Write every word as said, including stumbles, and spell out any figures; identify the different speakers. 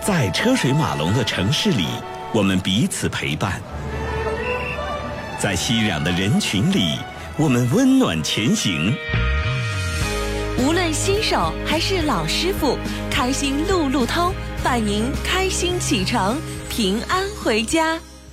Speaker 1: 在车水马龙的城市里，我们彼此陪伴；在熙攘的人群里，我们温暖前行。
Speaker 2: 无论新手还是老师傅，开心路路通，伴您开心启程，平安回家。